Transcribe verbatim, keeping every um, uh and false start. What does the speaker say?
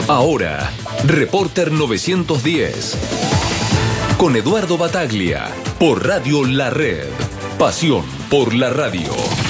Ahora, Reporter novecientos diez. Con Eduardo Bataglia, por Radio La Red. Pasión por la radio.